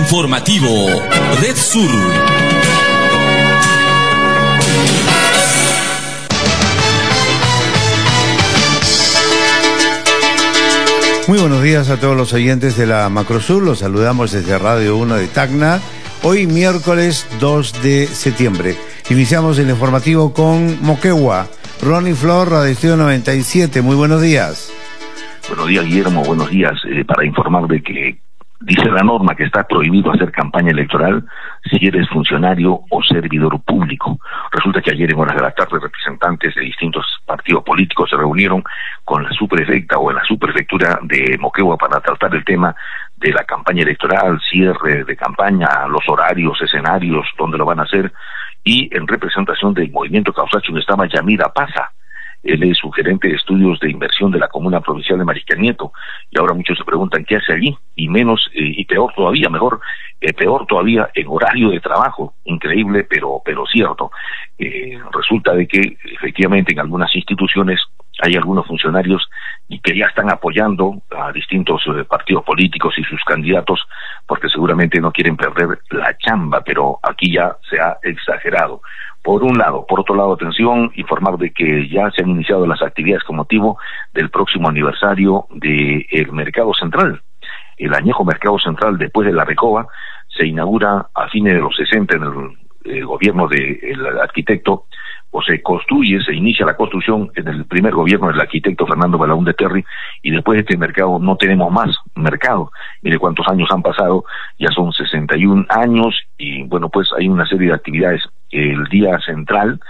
Informativo Red Sur. Muy buenos días a todos los oyentes de la Macrosur. Los saludamos desde Radio 1 de Tacna. Hoy miércoles 2 de septiembre. Iniciamos el informativo con Moquegua. Ronnie Flor, Radio Estudio 97. Muy buenos días. Buenos días, Guillermo. Buenos días. Para informar de que dice la norma que está prohibido hacer campaña electoral si eres funcionario o servidor público. Resulta que ayer en horas de la tarde representantes de distintos partidos políticos se reunieron con la subprefecta o en la subprefectura de Moquegua para tratar el tema de la campaña electoral, cierre de campaña, los horarios, escenarios, dónde lo van a hacer, y en representación del Movimiento Causacho estaba Yamira Paza. Él es su gerente de estudios de inversión de la Comuna Provincial de Mariscal Nieto, y ahora muchos se preguntan qué hace allí, y menos, y peor todavía, peor todavía en horario de trabajo, increíble, pero cierto. Resulta de que efectivamente en algunas instituciones hay algunos funcionarios y que ya están apoyando a distintos partidos políticos y sus candidatos porque seguramente no quieren perder la chamba, pero aquí ya se ha exagerado. Por un lado. Por otro lado, atención, informar de que ya se han iniciado las actividades con motivo del próximo aniversario del Mercado Central. El añejo Mercado Central, después de la Recoba, se inaugura a fines de los 60 en el gobierno del arquitecto, o se inicia la construcción en el primer gobierno del arquitecto Fernando Balaúnde Terry, y después de este mercado no tenemos más mercado. Mire cuántos años han pasado, ya son 61 años, y bueno, pues hay una serie de actividades. El día central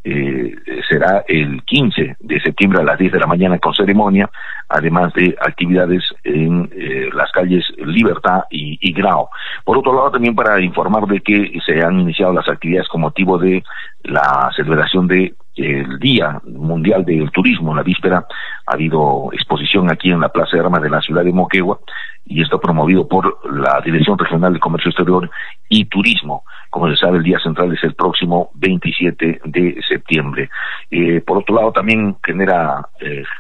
será el 15 de septiembre a las 10 de la mañana con ceremonia, además de actividades en las calles Libertad y Grao. Por otro lado, también para informar de que se han iniciado las actividades con motivo de la celebración de el Día Mundial del Turismo. En la víspera ha habido exposición aquí en la Plaza de Armas de la ciudad de Moquegua, y esto promovido por la Dirección Regional de Comercio Exterior y Turismo. Como se sabe, el día central es el próximo 27 de septiembre. Por otro lado, también genera